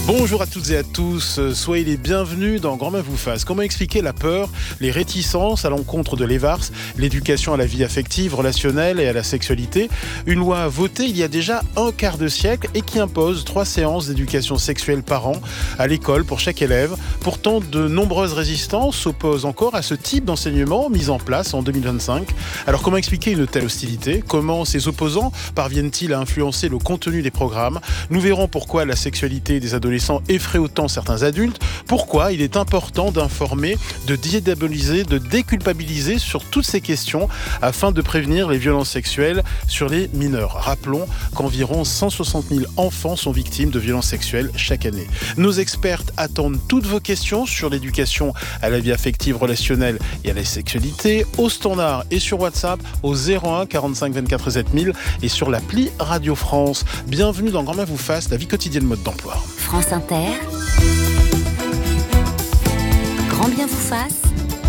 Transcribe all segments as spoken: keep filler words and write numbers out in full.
Bonjour à toutes et à tous, soyez les bienvenus dans Grand Main vous fasse. Comment expliquer la peur, les réticences à l'encontre de l'E V A R S, l'éducation à la vie affective, relationnelle et à la sexualité? Une loi votée il y a déjà un quart de siècle et qui impose trois séances d'éducation sexuelle par an à l'école pour chaque élève. Pourtant, de nombreuses résistances s'opposent encore à ce type d'enseignement mis en place en deux mille vingt-cinq. Alors comment expliquer une telle hostilité? Comment ces opposants parviennent-ils à influencer le contenu des programmes? Nous verrons pourquoi la sexualité des adolescents effraie autant certains adultes, pourquoi il est important d'informer, de dédiaboliser, de déculpabiliser sur toutes ces questions afin de prévenir les violences sexuelles sur les mineurs. Rappelons qu'environ cent soixante mille enfants sont victimes de violences sexuelles chaque année. Nos expertes attendent toutes vos questions sur l'éducation à la vie affective, relationnelle et à la sexualité au standard et sur WhatsApp au zéro un quarante-cinq vingt-quatre sept mille et sur l'appli Radio France. Bienvenue dans Grand Main vous fasse, la vie quotidienne mode d'emploi. France Inter, Grand Bien vous fasse,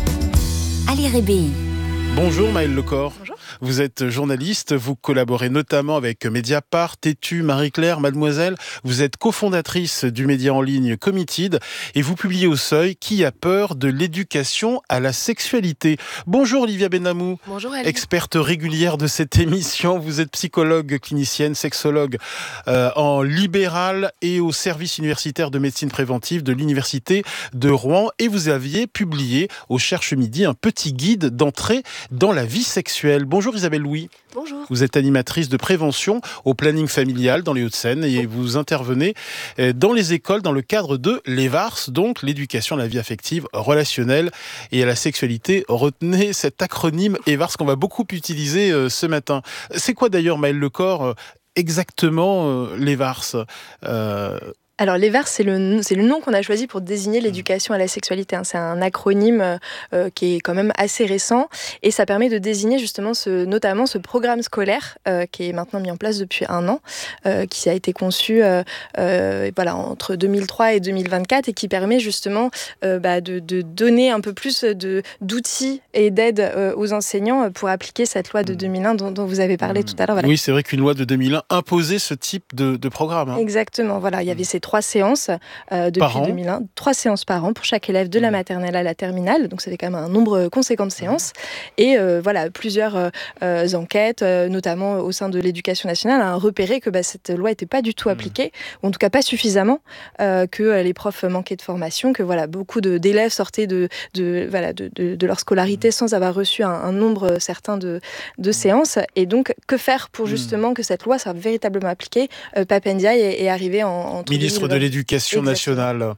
Ali Rébéi. Bonjour Maëlle Lecor. Bonjour. Vous êtes journaliste, vous collaborez notamment avec Mediapart, Tétu, Marie-Claire, Mademoiselle. Vous êtes cofondatrice du média en ligne Committed et vous publiez au Seuil « Qui a peur de l'éducation à la sexualité ». Bonjour Olivia Benamou. Bonjour Ali. Experte régulière de cette émission. Vous êtes psychologue clinicienne, sexologue euh, en libéral et au service universitaire de médecine préventive de l'université de Rouen. Et vous aviez publié au Cherche Midi un petit guide d'entrée dans la vie sexuelle. Bonjour Isabelle Louis. Bonjour. Vous êtes animatrice de prévention au planning familial dans les Hauts-de-Seine et vous intervenez dans les écoles dans le cadre de l'E V A R S, donc l'éducation à la vie affective, relationnelle et à la sexualité. Retenez cet acronyme E V A R S qu'on va beaucoup utiliser ce matin. C'est quoi d'ailleurs, Maëlle Lecor, exactement l'E V A R S euh... Alors, l'E V A R S, c'est le, c'est le nom qu'on a choisi pour désigner l'éducation à la sexualité. Hein. C'est un acronyme euh, qui est quand même assez récent et ça permet de désigner justement ce, notamment ce programme scolaire euh, qui est maintenant mis en place depuis un an, euh, qui a été conçu euh, euh, voilà, entre deux mille trois et deux mille vingt-quatre et qui permet justement euh, bah, de, de donner un peu plus de, d'outils et d'aide euh, aux enseignants pour appliquer cette loi de deux mille un dont, dont vous avez parlé mmh. tout à l'heure. Voilà. Oui, c'est vrai qu'une loi de deux mille un imposait ce type de, de programme. Hein. Exactement, voilà, il y avait ces trois séances euh, depuis deux mille un, trois séances par an pour chaque élève de la maternelle à la terminale, donc ça fait quand même un nombre conséquent de séances, et euh, voilà, plusieurs euh, enquêtes, euh, notamment au sein de l'éducation nationale, ont repéré que bah, cette loi n'était pas du tout appliquée, ou en tout cas pas suffisamment, euh, que les profs manquaient de formation, que voilà, beaucoup de, d'élèves sortaient de, de, voilà, de, de, de leur scolarité sans avoir reçu un, un nombre certain de, de séances, et donc que faire pour justement que cette loi soit véritablement appliquée? euh, Papendiaï est, est arrivé en, en ministre de l'Éducation nationale.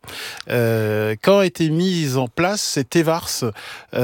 Euh, quand a été mise en place cette E V A R S,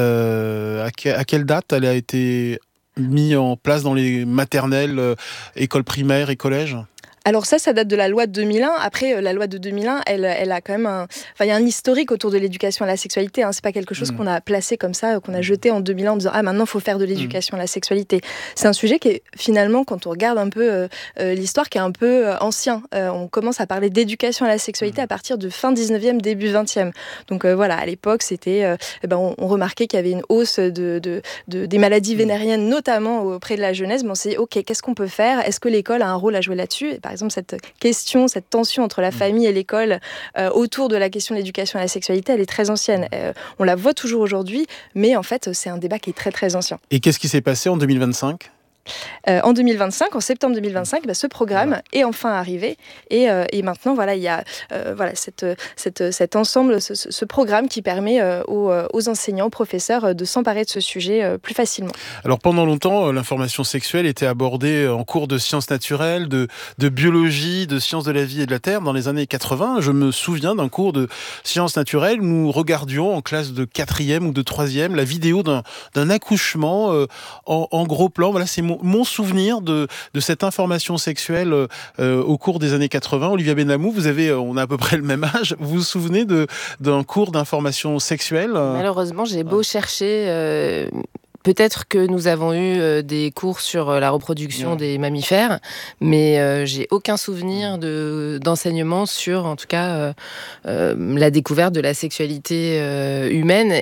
euh, à, que, à quelle date elle a été mise en place dans les maternelles, euh, écoles primaires et collèges ? Alors ça, ça date de la loi de deux mille un. Après, la loi de deux mille un, elle, elle a quand même un... Enfin, il y a un historique autour de l'éducation à la sexualité. Hein. C'est pas quelque chose mmh. qu'on a placé comme ça, qu'on a jeté en deux mille un en disant « Ah, maintenant, il faut faire de l'éducation mmh. à la sexualité ». C'est un sujet qui est, finalement, quand on regarde un peu euh, euh, l'histoire, qui est un peu euh, ancien. Euh, on commence à parler d'éducation à la sexualité mmh. à partir de fin dix-neuvième, début vingtième. Donc euh, voilà, à l'époque, c'était... Euh, eh ben, on, on remarquait qu'il y avait une hausse de, de, de, des maladies mmh. vénériennes, notamment auprès de la jeunesse. Mais on s'est dit « Ok, qu'est-ce qu'on peut faire ? Est-ce que l'école a un rôle à jouer là-dessus ?» Et par exemple, cette question, cette tension entre la famille et l'école euh, autour de la question de l'éducation à la sexualité, elle est très ancienne. Euh, on la voit toujours aujourd'hui, mais en fait, c'est un débat qui est très très ancien. Et qu'est-ce qui s'est passé en deux mille vingt-cinq ? Euh, en deux mille vingt-cinq, en septembre deux mille vingt-cinq, bah, ce programme voilà. est enfin arrivé et, euh, et maintenant voilà il y a euh, voilà cette, cette, cet ensemble, ce, ce programme qui permet euh, aux, aux enseignants, aux professeurs de s'emparer de ce sujet euh, plus facilement. Alors pendant longtemps, l'information sexuelle était abordée en cours de sciences naturelles, de, de biologie, de sciences de la vie et de la terre. Dans les années quatre-vingts, je me souviens d'un cours de sciences naturelles où nous regardions en classe de quatrième ou de troisième la vidéo d'un, d'un accouchement euh, en, en gros plan. Voilà, c'est mon Mon souvenir de, de cette information sexuelle euh, au cours des années quatre-vingts. Olivia Benamou, vous avez, on a à peu près le même âge. Vous vous souvenez de, d'un cours d'information sexuelle ? Malheureusement, j'ai beau chercher... Euh... Peut-être que nous avons eu euh, des cours sur euh, la reproduction ouais. des mammifères, mais euh, j'ai aucun souvenir de, d'enseignement sur, en tout cas, euh, euh, la découverte de la sexualité euh, humaine. Et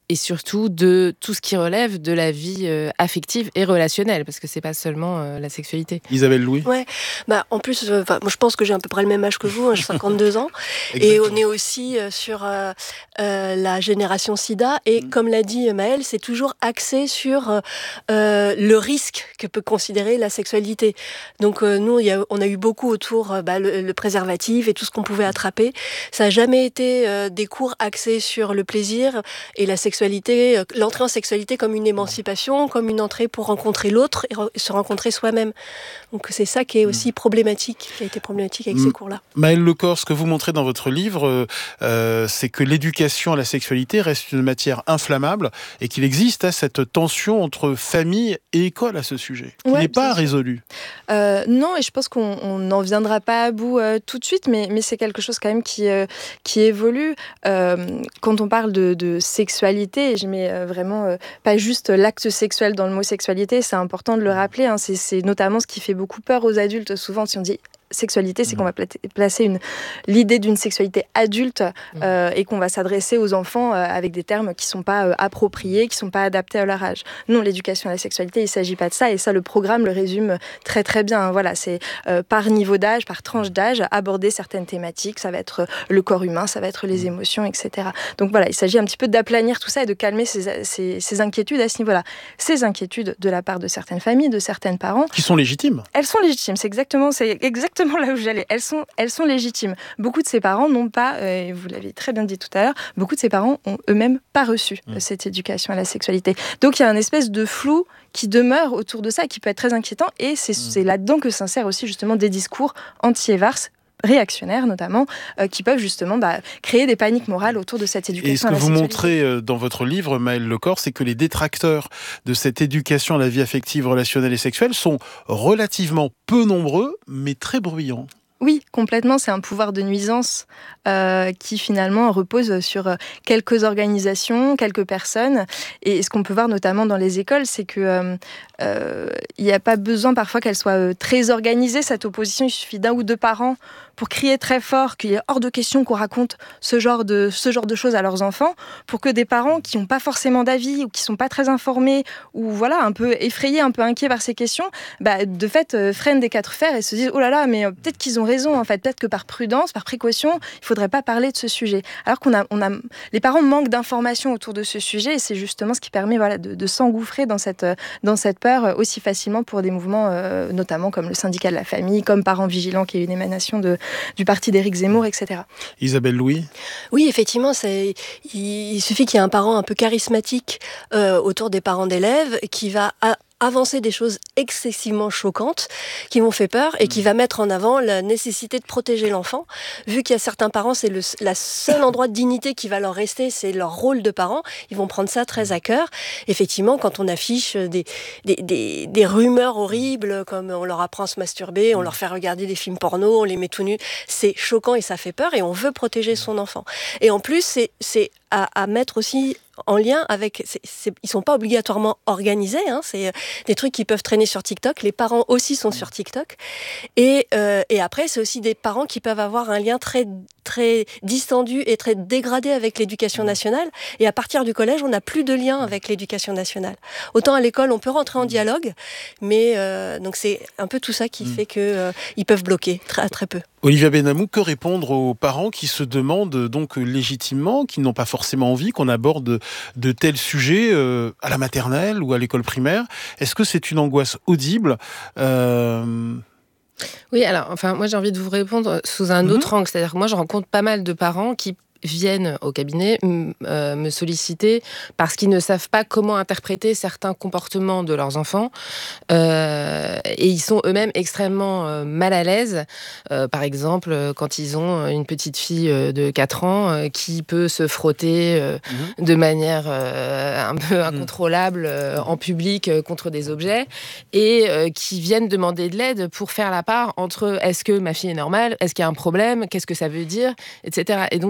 et surtout de tout ce qui relève de la vie euh, affective et relationnelle, parce que c'est pas seulement euh, la sexualité. Isabelle Louis. Ouais, bah en plus, euh, moi je pense que j'ai à peu près le même âge que vous, hein, j'ai cinquante-deux ans, et on est aussi euh, sur euh, euh, la génération SIDA, et mmh. comme l'a dit Maëlle, c'est toujours axé sur euh, euh, le risque que peut considérer la sexualité. Donc euh, nous, y a, on a eu beaucoup autour euh, bah, le, le préservatif et tout ce qu'on pouvait attraper. Ça n'a jamais été euh, des cours axés sur le plaisir et la sexualité. Sexualité, l'entrée en sexualité comme une émancipation, comme une entrée pour rencontrer l'autre et re- se rencontrer soi-même. Donc c'est ça qui est aussi problématique, qui a été problématique avec mmh. ces cours-là. Maëlle Lecor, ce que vous montrez dans votre livre, euh, c'est que l'éducation à la sexualité reste une matière inflammable et qu'il existe hein, cette tension entre famille et école à ce sujet, qui ouais, n'est pas résolue. Euh, non, et je pense qu'on n'en viendra pas à bout euh, tout de suite, mais, mais c'est quelque chose quand même qui, euh, qui évolue. Euh, quand on parle de, de sexualité, et je mets euh, vraiment euh, pas juste l'acte sexuel dans le mot sexualité, c'est important de le rappeler, hein, c'est, c'est notamment ce qui fait beaucoup peur aux adultes. Souvent, si on dit sexualité, c'est qu'on va placer une, l'idée d'une sexualité adulte euh, et qu'on va s'adresser aux enfants euh, avec des termes qui ne sont pas euh, appropriés, qui ne sont pas adaptés à leur âge. Non, l'éducation à la sexualité, il ne s'agit pas de ça, et ça, le programme le résume très très bien. Voilà, c'est euh, par niveau d'âge, par tranche d'âge, aborder certaines thématiques. Ça va être le corps humain, ça va être les émotions, et cetera. Donc voilà, il s'agit un petit peu d'aplanir tout ça et de calmer ces, ces, ces inquiétudes à ce niveau-là. Ces inquiétudes de la part de certaines familles, de certains parents. Qui sont légitimes. Elles sont légitimes, c'est exactement, c'est exactement là où j'allais. Elles sont, elles sont légitimes. Beaucoup de ces parents n'ont pas, euh, vous l'avez très bien dit tout à l'heure, beaucoup de ces parents ont eux-mêmes pas reçu mmh. cette éducation à la sexualité. Donc il y a un espèce de flou qui demeure autour de ça, qui peut être très inquiétant, et c'est, mmh. c'est là-dedans que s'insèrent aussi justement des discours anti-EVARS, réactionnaires notamment, euh, qui peuvent justement bah, créer des paniques morales autour de cette éducation à la sexualité. Et ce que vous montrez dans votre livre, Maëlle Lecor, c'est que les détracteurs de cette éducation à la vie affective, relationnelle et sexuelle sont relativement peu nombreux, mais très bruyants. Oui, complètement. C'est un pouvoir de nuisance euh, qui finalement repose sur quelques organisations, quelques personnes. Et ce qu'on peut voir notamment dans les écoles, c'est que euh, euh, il n'y a pas besoin parfois qu'elle soit très organisée, cette opposition. Il suffit d'un ou deux parents pour crier très fort qu'il est hors de question qu'on raconte ce genre de, ce genre de choses à leurs enfants, pour que des parents qui n'ont pas forcément d'avis ou qui ne sont pas très informés ou voilà, un peu effrayés, un peu inquiets par ces questions, bah, de fait euh, freinent des quatre fers et se disent « Oh là là, mais euh, peut-être qu'ils ont raison, en fait, peut-être que par prudence, par précaution, il ne faudrait pas parler de ce sujet. » Alors qu'on a, on a, les parents manquent d'informations autour de ce sujet, et c'est justement ce qui permet voilà, de, de s'engouffrer dans cette, dans cette peur aussi facilement pour des mouvements, euh, notamment comme le syndicat de la famille, comme Parents Vigilants, qui est une émanation de du parti d'Éric Zemmour, et cetera. Isabelle Louis. Oui, effectivement, c'est, il, il suffit qu'il y ait un parent un peu charismatique euh, autour des parents d'élèves qui va à, avancer des choses excessivement choquantes qui m'ont fait peur et qui va mettre en avant la nécessité de protéger l'enfant. Vu qu'il y a certains parents, c'est le la seul endroit de dignité qui va leur rester, c'est leur rôle de parent. Ils vont prendre ça très à cœur. Effectivement, quand on affiche des, des, des, des rumeurs horribles, comme on leur apprend à se masturber, on leur fait regarder des films porno, on les met tout nus, c'est choquant et ça fait peur, et on veut protéger son enfant. Et en plus, c'est, c'est à, à mettre aussi en lien avec... C'est, c'est, ils ne sont pas obligatoirement organisés, hein, c'est des trucs qui peuvent traîner sur TikTok. Les parents aussi sont sur TikTok. Et, euh, et après, c'est aussi des parents qui peuvent avoir un lien très, très distendu et très dégradé avec l'éducation nationale. Et à partir du collège, on n'a plus de lien avec l'éducation nationale. Autant à l'école, on peut rentrer en dialogue, mais euh, donc c'est un peu tout ça qui mmh. fait qu'ils euh, peuvent bloquer très, très peu. Olivia Benamou, que répondre aux parents qui se demandent donc légitimement, qui n'ont pas forcément envie qu'on aborde de tels sujets euh, à la maternelle ou à l'école primaire? Est-ce que c'est une angoisse audible euh... Oui, alors, enfin, moi j'ai envie de vous répondre sous un autre mmh. angle. C'est-à-dire que moi je rencontre pas mal de parents qui viennent au cabinet m- euh, me solliciter parce qu'ils ne savent pas comment interpréter certains comportements de leurs enfants euh, et ils sont eux-mêmes extrêmement euh, mal à l'aise. Euh, par exemple, quand ils ont une petite fille de quatre ans euh, qui peut se frotter euh, mmh. de manière euh, un peu incontrôlable euh, en public euh, contre des objets, et euh, qui viennent demander de l'aide pour faire la part entre est-ce que ma fille est normale, est-ce qu'il y a un problème, qu'est-ce que ça veut dire, et cetera. Et donc je trouve que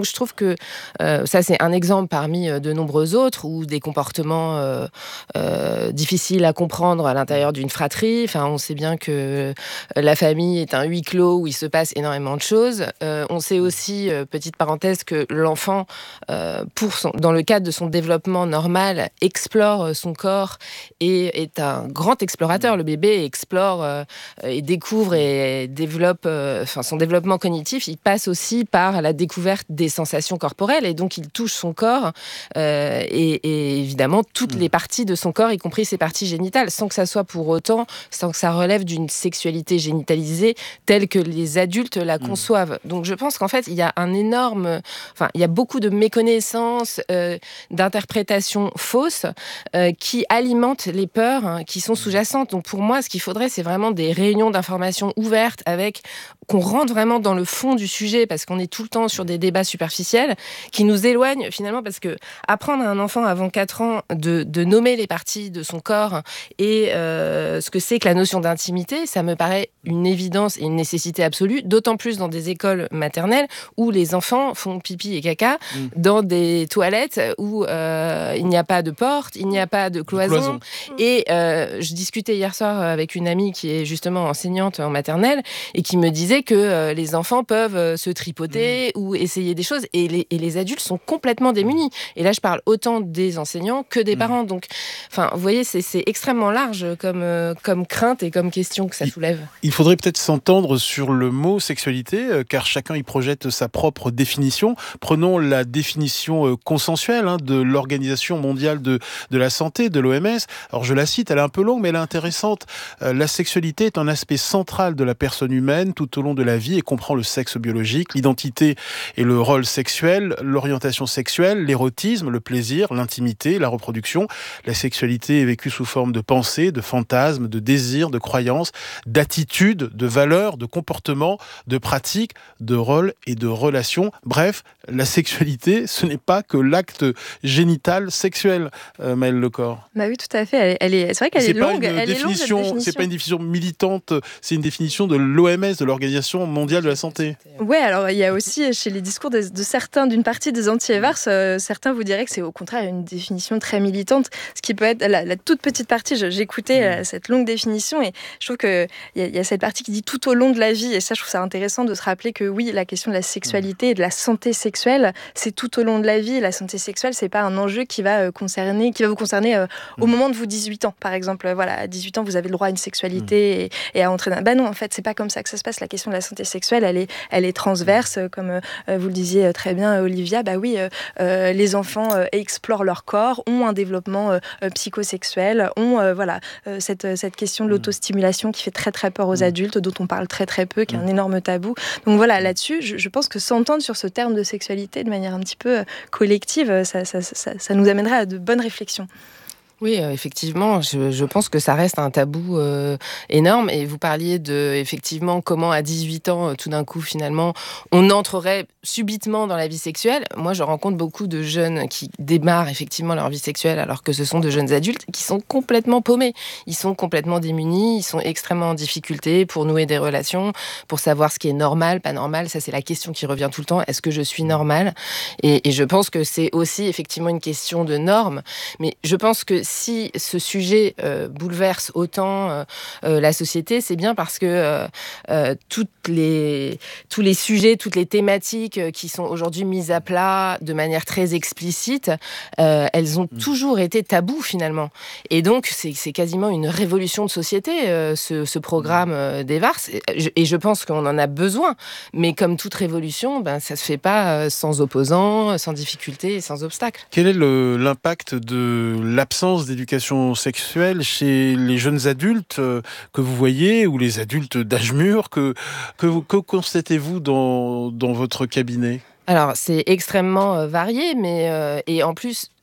que euh, ça, c'est un exemple parmi de nombreux autres, où des comportements euh, euh, difficiles à comprendre à l'intérieur d'une fratrie. Enfin, on sait bien que la famille est un huis clos où il se passe énormément de choses. Euh, on sait aussi, euh, petite parenthèse, que l'enfant, euh, pour son, dans le cadre de son développement normal, explore son corps et est un grand explorateur. Le bébé explore euh, et découvre et développe, euh, enfin, son développement cognitif, il passe aussi par la découverte des sensations corporelles, et donc il touche son corps euh, et, et évidemment toutes les parties de son corps, y compris ses parties génitales, sans que ça soit pour autant, sans que ça relève d'une sexualité génitalisée telle que les adultes la conçoivent. Donc je pense qu'en fait il y a un énorme, enfin il y a beaucoup de méconnaissances, euh, d'interprétations fausses euh, qui alimentent les peurs hein, qui sont sous-jacentes. Donc pour moi, ce qu'il faudrait, c'est vraiment des réunions d'information ouvertes, avec qu'on rentre vraiment dans le fond du sujet, parce qu'on est tout le temps sur des débats superficiels qui nous éloignent finalement, parce que apprendre à un enfant avant quatre ans de, de nommer les parties de son corps et euh, ce que c'est que la notion d'intimité, ça me paraît une évidence et une nécessité absolue, d'autant plus dans des écoles maternelles où les enfants font pipi et caca mmh. dans des toilettes où euh, il n'y a pas de porte, il n'y a pas de cloison. cloison. Et euh, je discutais hier soir avec une amie qui est justement enseignante en maternelle et qui me disait que euh, les enfants peuvent euh, se tripoter mmh. ou essayer des choses, et les, et les adultes sont complètement démunis. Et là, je parle autant des enseignants que des mmh. parents. Donc, enfin, vous voyez, c'est, c'est extrêmement large comme, euh, comme crainte et comme question que ça soulève. Il faudrait peut-être s'entendre sur le mot sexualité, euh, car chacun y projette sa propre définition. Prenons la définition euh, consensuelle hein, de l'Organisation mondiale de, de la santé, de l'O M S. Alors, je la cite, elle est un peu longue, mais elle est intéressante. Euh, la sexualité est un aspect central de la personne humaine tout au long de la vie et comprend le sexe biologique, l'identité et le rôle sexuel, l'orientation sexuelle, l'érotisme, le plaisir, l'intimité, la reproduction. La sexualité est vécue sous forme de pensée, de fantasmes, de désirs, de croyances, d'attitudes, de valeurs, de comportements, de pratiques, de rôles et de relations. Bref, la sexualité, ce n'est pas que l'acte génital sexuel, euh, Maëlle Lecor. Bah oui, tout à fait. Elle est, elle est, c'est vrai qu'elle c'est est longue. Elle est longue, cette définition. C'est pas une définition militante, c'est une définition de l'O M S, de l'Organisation mondiale de la santé. Ouais, alors il y a aussi chez les discours de, de certains, d'une partie des anti-Evars, euh, certains vous diraient que c'est au contraire une définition très militante, ce qui peut être la, la toute petite partie. Je, j'écoutais mmh. euh, cette longue définition et je trouve que il y, y a cette partie qui dit tout au long de la vie, et ça je trouve ça intéressant de se rappeler que oui, la question de la sexualité et de la santé sexuelle, c'est tout au long de la vie. La santé sexuelle, c'est pas un enjeu qui va euh, concerner, qui va vous concerner euh, mmh. au moment de vos dix-huit ans, par exemple. Voilà, à dix-huit ans, vous avez le droit à une sexualité mmh. et, et à entrer dans... Bah non, en fait, c'est pas comme ça que ça se passe. La question de la santé sexuelle, elle est, elle est transverse, comme euh, vous le disiez très bien, Olivia. Bah oui, euh, euh, les enfants euh, explorent leur corps, ont un développement euh, psychosexuel, ont euh, voilà euh, cette cette question de l'autostimulation qui fait très très peur aux adultes, dont on parle très très peu, qui est un énorme tabou. Donc voilà, là-dessus, je, je pense que s'entendre sur ce terme de sexualité de manière un petit peu collective, ça, ça, ça, ça nous amènerait à de bonnes réflexions. Oui, euh, effectivement, je, je pense que ça reste un tabou euh, énorme. Et vous parliez de, effectivement, comment à dix-huit ans, euh, tout d'un coup, finalement, on entrerait subitement dans la vie sexuelle. Moi, je rencontre beaucoup de jeunes qui démarrent effectivement leur vie sexuelle alors que ce sont de jeunes adultes qui sont complètement paumés. Ils sont complètement démunis, ils sont extrêmement en difficulté pour nouer des relations, pour savoir ce qui est normal, pas normal. Ça, c'est la question qui revient tout le temps. Est-ce que je suis normale ? et, et je pense que c'est aussi effectivement une question de normes. Mais je pense que si ce sujet euh, bouleverse autant euh, euh, la société, c'est bien parce que euh, euh, toutes les, tous les sujets, toutes les thématiques qui sont aujourd'hui mises à plat de manière très explicite, euh, elles ont mmh. toujours été tabous finalement. Et donc, c'est, c'est quasiment une révolution de société, euh, ce, ce programme euh, d'Evars. Et je, et je pense qu'on en a besoin. Mais comme toute révolution, ben, ça ne se fait pas sans opposants, sans difficultés et sans obstacles. Quel est le, l'impact de l'absence d'éducation sexuelle chez les jeunes adultes euh, que vous voyez, ou les adultes d'âge mûr, que, que, vous, que constatez-vous dans, dans votre cabinet ? Alors, c'est extrêmement euh, varié, mais euh, et en plus,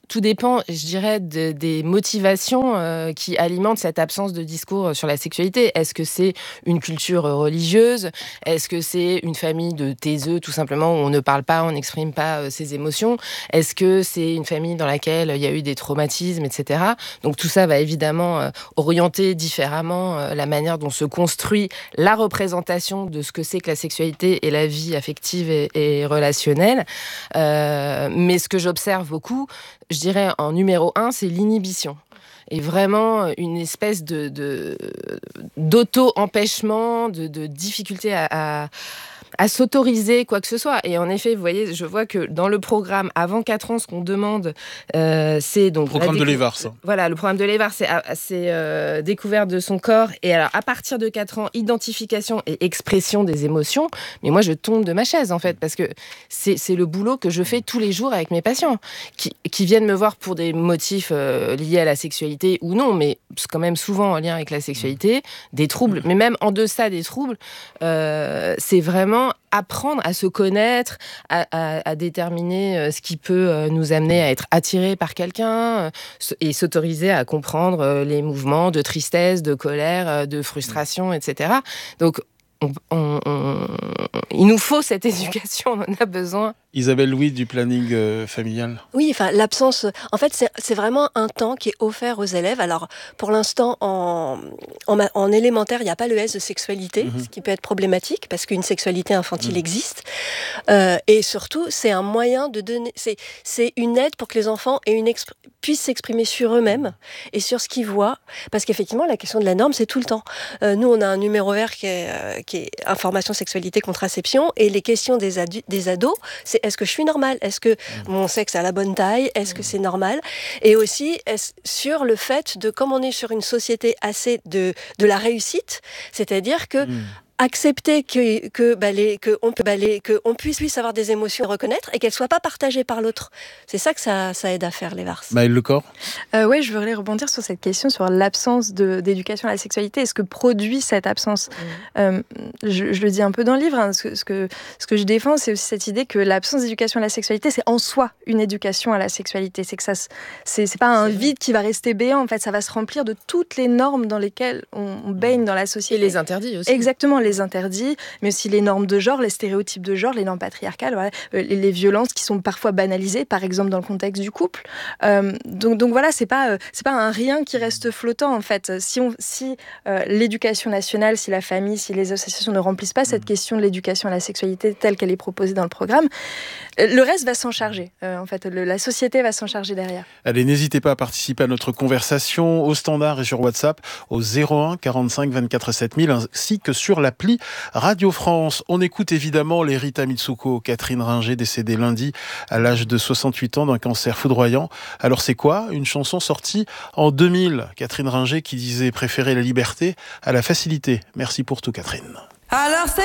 tout dépend, je dirais, de, des motivations euh, qui alimentent cette absence de discours sur la sexualité. Est-ce que c'est une culture religieuse ? Est-ce que c'est une famille de taiseux, tout simplement, où on ne parle pas, on n'exprime pas euh, ses émotions ? Est-ce que c'est une famille dans laquelle il y a eu des traumatismes, et cetera. Donc tout ça va évidemment euh, orienter différemment euh, la manière dont se construit la représentation de ce que c'est que la sexualité et la vie affective et, et relationnelle. Euh, mais ce que j'observe beaucoup, je dirais en numéro un, c'est l'inhibition. Et vraiment une espèce de, de, d'auto-empêchement, de, de difficulté à, à, à s'autoriser quoi que ce soit. Et en effet, vous voyez, je vois que dans le programme, avant quatre ans, ce qu'on demande, euh, c'est donc... Le programme décou- de l'Evars. Voilà, le programme de l'Evars, c'est, c'est euh, découverte de son corps. Et alors, à partir de quatre ans, identification et expression des émotions. Mais moi, je tombe de ma chaise, en fait, parce que c'est, c'est le boulot que je fais tous les jours avec mes patients, qui, qui viennent me voir pour des motifs euh, liés à la sexualité ou non, mais c'est quand même souvent en lien avec la sexualité, des troubles, mais même en deçà des troubles, euh, c'est vraiment apprendre à se connaître, à, à, à déterminer ce qui peut nous amener à être attirés par quelqu'un et s'autoriser à comprendre les mouvements de tristesse, de colère, de frustration, et cetera. Donc, on, on, on, il nous faut cette éducation, on en a besoin. Isabelle Louis du planning euh, familial. Oui, enfin l'absence. En fait, c'est, c'est vraiment un temps qui est offert aux élèves. Alors, pour l'instant, en, en, en élémentaire, il n'y a pas le S de sexualité, mmh. ce qui peut être problématique parce qu'une sexualité infantile mmh. existe. Euh, et surtout, c'est un moyen de donner. C'est, c'est une aide pour que les enfants aient une exp- puissent s'exprimer sur eux-mêmes et sur ce qu'ils voient. Parce qu'effectivement, la question de la norme, c'est tout le temps. Euh, nous, on a un numéro vert qui est, euh, qui est information, sexualité, contraception, et les questions des, adu- des ados, c'est est-ce que je suis normale ? Est-ce que mon sexe a la bonne taille ? Est-ce que c'est normal ? Et aussi, sur le fait de, comme on est sur une société assez de, de la réussite, c'est-à-dire que mmh. accepter que, que, bah, les, que, on peut, bah, les, que on puisse, puisse avoir des émotions, reconnaître, et qu'elles ne soient pas partagées par l'autre. C'est ça que ça, ça aide à faire, les Vars. Maëlle Lecor. euh, Oui, je voudrais rebondir sur cette question, sur l'absence de, d'éducation à la sexualité et ce que produit cette absence. Mmh. Euh, je, je le dis un peu dans le livre, hein, ce, ce, que, ce que je défends, c'est aussi cette idée que l'absence d'éducation à la sexualité, c'est en soi une éducation à la sexualité. C'est que ça, c'est, c'est pas un c'est vide qui va rester béant, en fait, ça va se remplir de toutes les normes dans lesquelles on, on baigne dans la société. Et les interdits aussi. Exactement, les interdits, mais aussi les normes de genre, les stéréotypes de genre, les normes patriarcales, voilà, euh, les, les violences qui sont parfois banalisées, par exemple dans le contexte du couple. Euh, donc, donc voilà, c'est pas, euh, c'est pas un rien qui reste flottant en fait. Si, on, si euh, l'éducation nationale, si la famille, si les associations ne remplissent pas cette question de l'éducation à la sexualité telle qu'elle est proposée dans le programme, le reste va s'en charger. Euh, en fait, le, la société va s'en charger derrière. Allez, n'hésitez pas à participer à notre conversation au standard et sur WhatsApp au zéro un quarante-cinq vingt-quatre sept mille ainsi que sur l'appli Radio France. On écoute évidemment les Rita Mitsuko, Catherine Ringer, décédée lundi à l'âge de soixante-huit ans d'un cancer foudroyant. Alors c'est quoi ? Une chanson sortie en deux mille. Catherine Ringer qui disait préférer la liberté à la facilité. Merci pour tout, Catherine. Alors c'est quoi ?